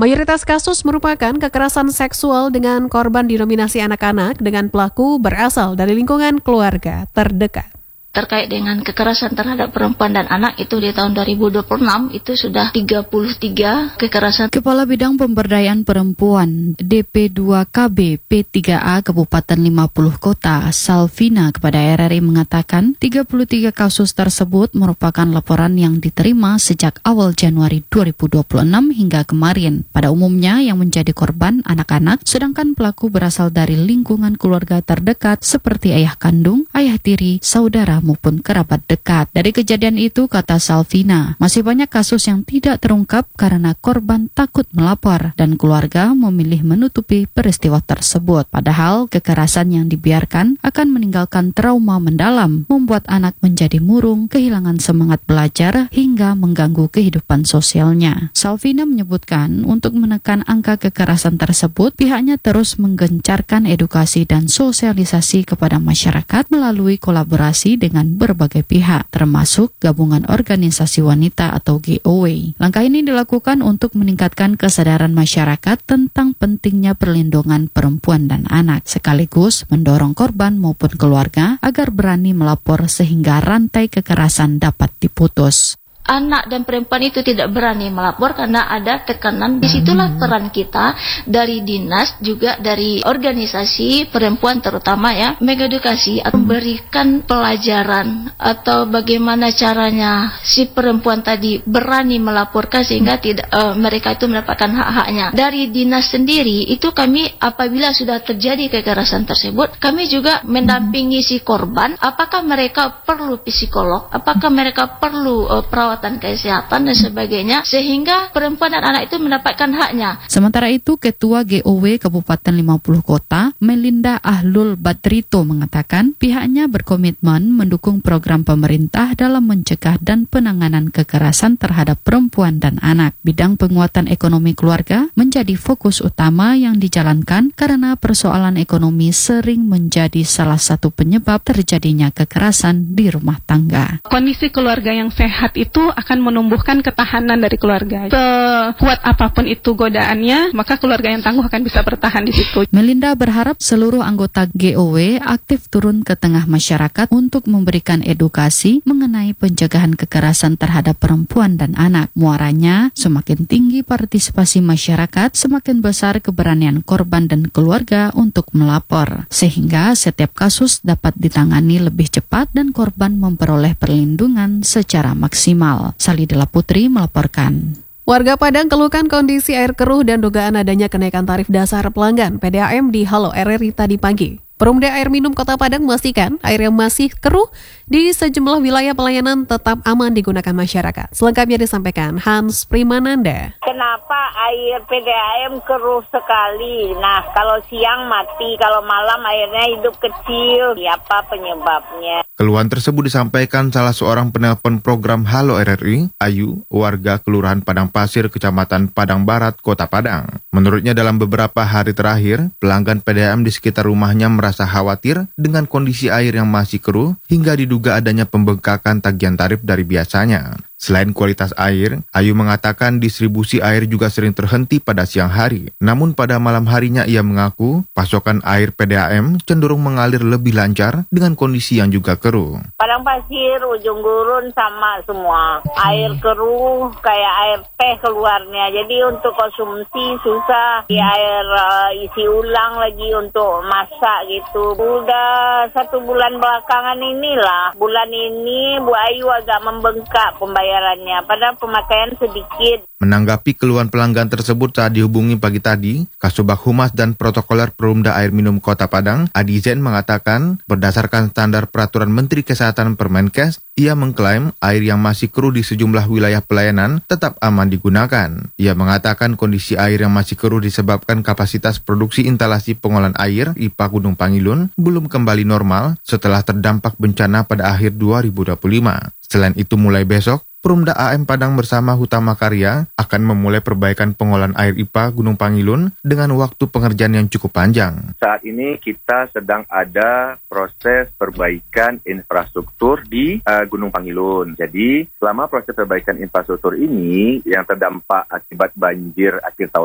Mayoritas kasus merupakan kekerasan seksual dengan korban didominasi anak-anak dengan pelaku berasal dari lingkungan keluarga terdekat. Terkait dengan kekerasan terhadap perempuan dan anak itu di tahun 2026 itu sudah 33 kekerasan. Kepala Bidang Pemberdayaan Perempuan DP2KB P3A Kabupaten 50 Kota Salvina kepada RRI mengatakan 33 kasus tersebut merupakan laporan yang diterima sejak awal Januari 2026 hingga kemarin. Pada umumnya yang menjadi korban anak-anak, sedangkan pelaku berasal dari lingkungan keluarga terdekat seperti ayah kandung, ayah tiri, saudara maupun kerabat dekat. Dari kejadian itu, kata Salvina, masih banyak kasus yang tidak terungkap karena korban takut melapor dan keluarga memilih menutupi peristiwa tersebut. Padahal kekerasan yang dibiarkan akan meninggalkan trauma mendalam, membuat anak menjadi murung, kehilangan semangat belajar hingga mengganggu kehidupan sosialnya. Salvina menyebutkan untuk menekan angka kekerasan tersebut, pihaknya terus menggencarkan edukasi dan sosialisasi kepada masyarakat melalui kolaborasi dengan berbagai pihak, termasuk gabungan organisasi wanita atau GOW. Langkah ini dilakukan untuk meningkatkan kesadaran masyarakat tentang pentingnya perlindungan perempuan dan anak, sekaligus mendorong korban maupun keluarga agar berani melapor sehingga rantai kekerasan dapat diputus. Anak dan perempuan itu tidak berani melapor karena ada tekanan. Disitulah peran kita dari dinas, juga dari organisasi perempuan terutama ya, mengedukasi atau memberikan pelajaran atau bagaimana caranya si perempuan tadi berani melaporkan sehingga tidak mereka itu mendapatkan hak-haknya. Dari dinas sendiri itu kami apabila sudah terjadi kekerasan tersebut, kami juga mendampingi si korban, apakah mereka perlu psikolog, apakah mereka perlu perawatan kesehatan dan sebagainya, sehingga perempuan dan anak itu mendapatkan haknya. Sementara itu, Ketua GOW Kabupaten 50 Kota, Melinda Ahlul Badrito mengatakan pihaknya berkomitmen mendukung program pemerintah dalam mencegah dan penanganan kekerasan terhadap perempuan dan anak. Bidang penguatan ekonomi keluarga menjadi fokus utama yang dijalankan karena persoalan ekonomi sering menjadi salah satu penyebab terjadinya kekerasan di rumah tangga. Kondisi keluarga yang sehat itu akan menumbuhkan ketahanan dari keluarga. Sekuat apapun itu godaannya, maka keluarga yang tangguh akan bisa bertahan di situ. Melinda berharap seluruh anggota GOW aktif turun ke tengah masyarakat untuk memberikan edukasi mengenai pencegahan kekerasan terhadap perempuan dan anak. Muaranya, semakin tinggi partisipasi masyarakat, semakin besar keberanian korban dan keluarga untuk melapor, sehingga setiap kasus dapat ditangani lebih cepat dan korban memperoleh perlindungan secara maksimal. Salidela Putri melaporkan. Warga Padang keluhkan kondisi air keruh dan dugaan adanya kenaikan tarif dasar pelanggan PDAM di Halo RRI tadi pagi. Perumda Air Minum Kota Padang memastikan air yang masih keruh di sejumlah wilayah pelayanan tetap aman digunakan masyarakat. Selengkapnya disampaikan Hans Primananda. Kenapa air PDAM keruh sekali? Nah, kalau siang mati, kalau malam airnya hidup kecil. Apa penyebabnya? Keluhan tersebut disampaikan salah seorang penelpon program Halo RRI, Ayu, warga Kelurahan Padang Pasir, Kecamatan Padang Barat, Kota Padang. Menurutnya dalam beberapa hari terakhir, pelanggan PDAM di sekitar rumahnya merasa khawatir dengan kondisi air yang masih keruh hingga diduga adanya pembengkakan tagihan tarif dari biasanya. Selain kualitas air, Ayu mengatakan distribusi air juga sering terhenti pada siang hari. Namun pada malam harinya ia mengaku pasokan air PDAM cenderung mengalir lebih lancar dengan kondisi yang juga keruh. Padang Pasir, Ujung Gurun sama semua. Air keruh kayak air teh keluarnya. Jadi untuk konsumsi susah. Air isi ulang lagi untuk masak gitu. Udah 1 bulan belakangan inilah. Bulan ini Bu Ayu agak membengkak pembayarannya, padahal pemakaian sedikit. Menanggapi keluhan pelanggan tersebut saat dihubungi pagi tadi, Kasubag Humas dan Protokoler Perumda Air Minum Kota Padang, Adi Zen mengatakan, berdasarkan standar Peraturan Menteri Kesehatan Permenkes, ia mengklaim air yang masih keruh di sejumlah wilayah pelayanan tetap aman digunakan. Ia mengatakan kondisi air yang masih keruh disebabkan kapasitas produksi instalasi pengolahan air IPA Gunung Pangilun belum kembali normal setelah terdampak bencana pada akhir 2025. Selain itu, mulai besok, Perumda AM Padang bersama Hutama Karya akan memulai perbaikan pengolahan air IPA Gunung Pangilun dengan waktu pengerjaan yang cukup panjang. Saat ini kita sedang ada proses perbaikan infrastruktur di Gunung Pangilun. Jadi selama proses perbaikan infrastruktur ini yang terdampak akibat banjir akhir tahun